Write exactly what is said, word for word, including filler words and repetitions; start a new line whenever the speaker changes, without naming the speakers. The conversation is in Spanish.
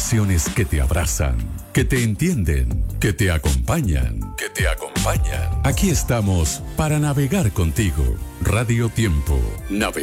Estaciones que te abrazan, que te entienden, que te acompañan, que te acompañan. Aquí estamos para navegar contigo. Radio Tiempo. Navegamos.